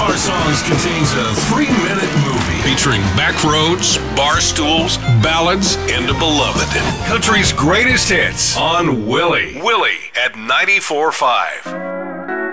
Our Songs contains a 3-minute movie featuring backroads, bar stools, ballads, and a beloved. Country's greatest hits on Willie. Willie at 94.5.